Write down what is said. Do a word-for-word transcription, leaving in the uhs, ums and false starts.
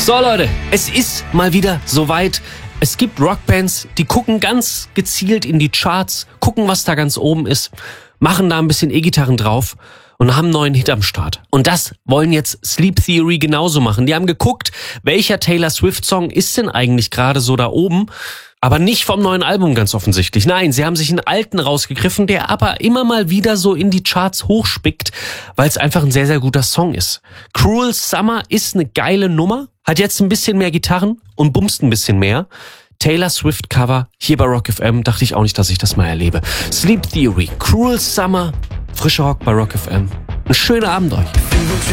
So Leute, es ist mal wieder soweit. Es gibt Rockbands, die gucken ganz gezielt in die Charts, gucken, was da ganz oben ist, machen da ein bisschen E-Gitarren drauf und haben einen neuen Hit am Start. Und das wollen jetzt Sleep Theory genauso machen. Die haben geguckt, welcher Taylor Swift-Song ist denn eigentlich gerade so da oben, aber nicht vom neuen Album ganz offensichtlich. Nein, sie haben sich einen alten rausgegriffen, der aber immer mal wieder so in die Charts hochspickt, weil es einfach ein sehr, sehr guter Song ist. Cruel Summer ist eine geile Nummer, hat jetzt ein bisschen mehr Gitarren und bumst ein bisschen mehr. Taylor Swift Cover hier bei Rock F M, dachte ich auch nicht, dass ich das mal erlebe. Sleep Theory, Cruel Summer, frischer Rock bei Rock F M. Ein schöner Abend euch.